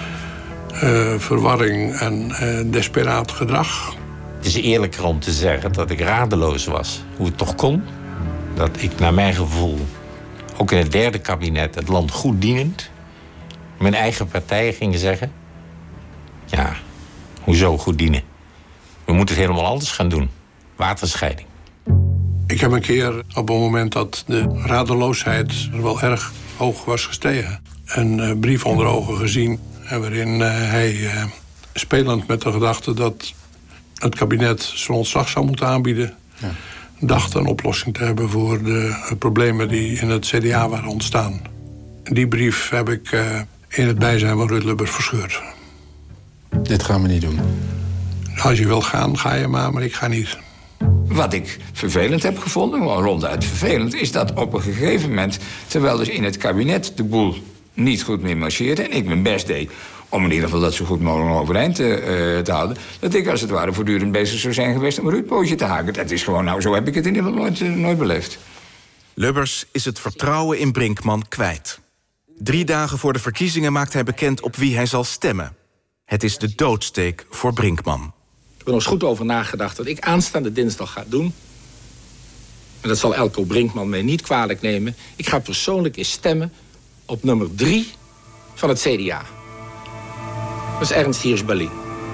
[SPEAKER 23] Uh, verwarring en uh, desperaat gedrag.
[SPEAKER 4] Het is eerlijker om te zeggen dat ik radeloos was hoe het toch kon. Dat ik naar mijn gevoel, ook in het derde kabinet, het land goed dienend, mijn eigen partij ging zeggen, ja, hoezo goed dienen? We moeten het helemaal anders gaan doen. Waterscheiding.
[SPEAKER 23] Ik Ik heb een keer op een moment dat de radeloosheid wel erg hoog was gestegen... een uh, brief onder ogen gezien waarin uh, hij, uh, spelend met de gedachte... dat het kabinet zijn ontslag zou moeten aanbieden... Ja. dacht een oplossing te hebben voor de uh, problemen die in het C D A waren ontstaan. Die brief heb ik uh, in het bijzijn van Ruud Lubbers verscheurd.
[SPEAKER 20] Dit gaan we niet doen.
[SPEAKER 23] Als je wil gaan, ga je maar, maar ik ga niet.
[SPEAKER 9] Wat ik vervelend heb gevonden, gewoon ronduit vervelend... is dat op een gegeven moment, terwijl dus in het kabinet de boel niet goed meer marcheerde... en ik mijn best deed om in ieder geval dat zo goed mogelijk overeind te, uh, te houden... dat ik als het ware voortdurend bezig zou zijn geweest om een Ruud-pootje te haken. Dat is gewoon, nou, zo heb ik het in ieder geval nooit, uh, nooit beleefd.
[SPEAKER 2] Lubbers is het vertrouwen in Brinkman kwijt. Drie dagen voor de verkiezingen maakt hij bekend op wie hij zal stemmen. Het is de doodsteek voor Brinkman.
[SPEAKER 17] Ik heb er nog eens goed over nagedacht wat ik aanstaande dinsdag ga doen. En dat zal Elko Brinkman mij niet kwalijk nemen. Ik ga persoonlijk eens stemmen op nummer drie van het C D A. Dat is Ernst Hirschberlin.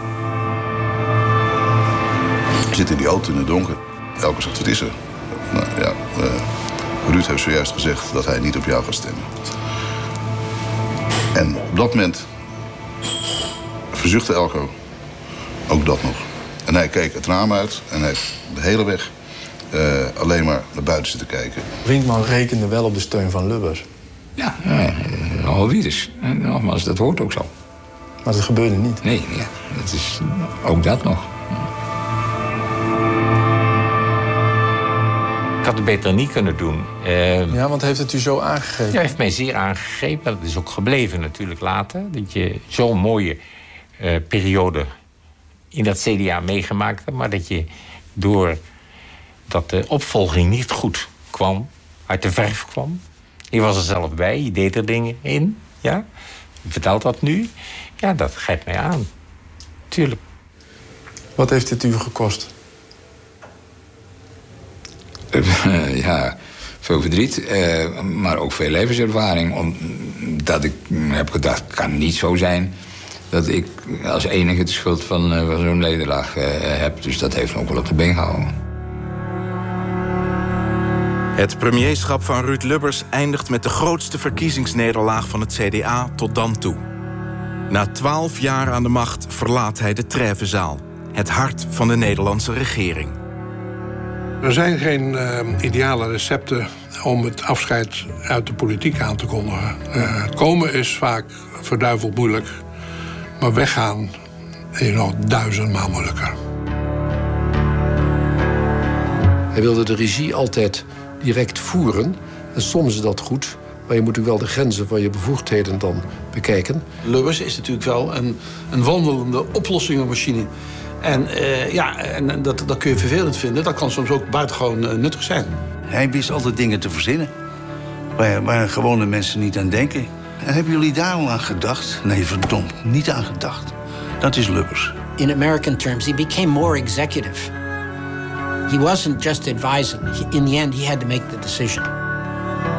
[SPEAKER 24] We zitten in die auto in het donker. Elko zegt, wat is er? Nou ja, uh, Ruud heeft zojuist gezegd dat hij niet op jou gaat stemmen. En op dat moment verzuchtte Elko ook dat nog. En hij keek het raam uit en hij heeft de hele weg uh, alleen maar naar buiten zitten kijken.
[SPEAKER 20] Brinkman rekende wel op de steun van Lubbers.
[SPEAKER 9] Ja, uh, alweer dus. En nogmaals, dat hoort ook zo.
[SPEAKER 20] Maar dat gebeurde niet.
[SPEAKER 9] Nee, ja, dat is ook dat nog.
[SPEAKER 4] Ik had het beter niet kunnen doen. Uh,
[SPEAKER 20] ja, want heeft het u zo aangegrepen?
[SPEAKER 4] Ja, heeft mij zeer aangegrepen. Dat is ook gebleven natuurlijk later. Dat je zo'n mooie uh, periode in dat C D A meegemaakt hebt... maar dat je door dat de opvolging niet goed kwam, uit de verf kwam. Je was er zelf bij, je deed er dingen in. Ja? Je vertelt dat nu. Ja, dat grijpt mij aan. Tuurlijk.
[SPEAKER 20] Wat heeft dit u gekost?
[SPEAKER 9] Uh, ja, veel verdriet, uh, maar ook veel levenservaring. Omdat ik heb gedacht, het kan niet zo zijn... dat ik als enige de schuld van, uh, van zo'n nederlaag uh, heb. Dus dat heeft me ook wel op de been gehouden.
[SPEAKER 2] Het premierschap van Ruud Lubbers eindigt met de grootste verkiezingsnederlaag van het C D A tot dan toe. Na twaalf jaar aan de macht verlaat hij de Trêvezaal, het hart van de Nederlandse regering.
[SPEAKER 23] Er zijn geen uh, ideale recepten om het afscheid uit de politiek aan te kondigen. Uh, komen is vaak verduiveld moeilijk, maar weggaan is nog duizendmaal moeilijker.
[SPEAKER 1] Hij wilde de regie altijd direct voeren. En soms is dat goed, maar je moet ook wel de grenzen van je bevoegdheden dan bekijken.
[SPEAKER 11] Lubbers is natuurlijk wel een, een wandelende oplossingenmachine. En uh, ja, en dat, dat kun je vervelend vinden. Dat kan soms ook buitengewoon uh, nuttig zijn.
[SPEAKER 5] Hij wist altijd dingen te verzinnen waar, waar gewone mensen niet aan denken. En hebben jullie daar al aan gedacht? Nee, verdomd, niet aan gedacht. Dat is Lubbers.
[SPEAKER 8] In American terms, he became more executive. He wasn't just advising. In the end, he had to make the decision.